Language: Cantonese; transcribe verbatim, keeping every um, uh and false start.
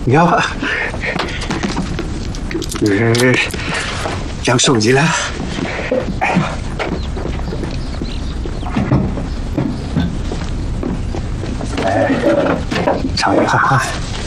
你要不，你将手机来。哎呀，哎，常约翰翰，